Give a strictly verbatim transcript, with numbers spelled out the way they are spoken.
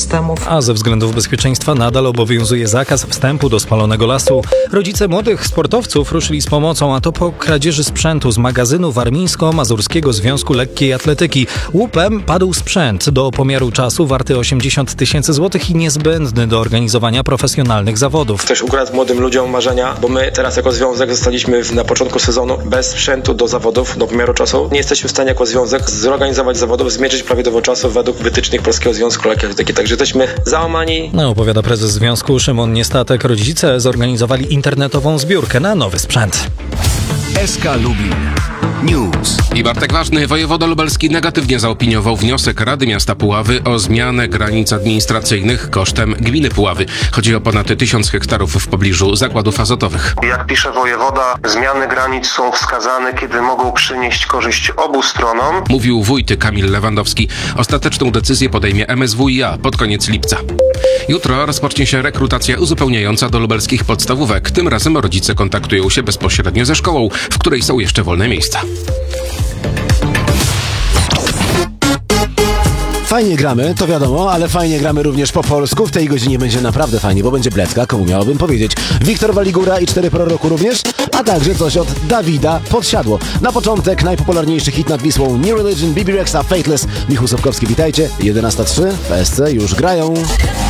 ekosystemów. A ze względów bezpieczeństwa nadal obowiązuje zakaz wstępu do spalonego lasu. Rodzice młodych sportowców ruszyli z pomocą, a to po kradzieży sprzętu z magazynu Warmińsko-Mazurskiego Związku Lekkiej Atletyki. Łupem padł sprzęt do pomiaru czasu warty osiemdziesiąt tysięcy złotych i niezbędny do organizowania profesjonalnych zawodów. Ktoś ukradł młodym ludziom marzenia, bo my teraz jako związek zostaliśmy na początku sezonu bez sprzętu do zawodów, do pomiaru czasu. Nie jesteśmy w stanie jako związek zorganizować zawodów, zmierzyć prawidłowo czasu według wytycznych Polskiego Związku Lekkiej Atletyki. Także jesteśmy załamani. No, opowiada prezes związku Szymon Niestatek. Rodzice zorganizowali internetową zbiórkę na nowy sprzęt. S K Lubin News. I Bartek Ważny, wojewoda lubelski negatywnie zaopiniował wniosek Rady Miasta Puławy o zmianę granic administracyjnych kosztem gminy Puławy. Chodzi o ponad tysiąc hektarów w pobliżu zakładów azotowych. Jak pisze wojewoda, zmiany granic są wskazane, kiedy mogą przynieść korzyść obu stronom. Mówił wójt Kamil Lewandowski. Ostateczną decyzję podejmie M S W i A pod koniec lipca. Jutro rozpocznie się rekrutacja uzupełniająca do lubelskich podstawówek. Tym razem rodzice kontaktują się bezpośrednio ze szkołą, w której są jeszcze wolne miejsca. Fajnie gramy, to wiadomo, ale fajnie gramy również po polsku. W tej godzinie będzie naprawdę fajnie, bo będzie blecka, komu miałbym powiedzieć. Wiktor Waligura i cztery proroku również, a także coś od Dawida Podsiadło. Na początek najpopularniejszy hit nad Wisłą New Religion, B B Rexa, Faithless. Michał Sobkowski, witajcie. jedenasta trzy w P S C już grają.